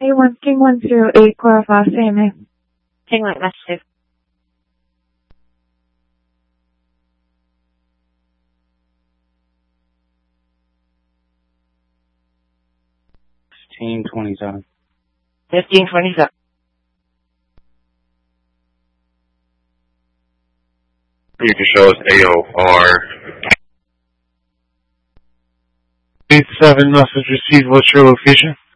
A1 King 108, Cora Fox, AMA. King Light, message. 1527. 1527. You can show us AOR. 87 message received. What's your location?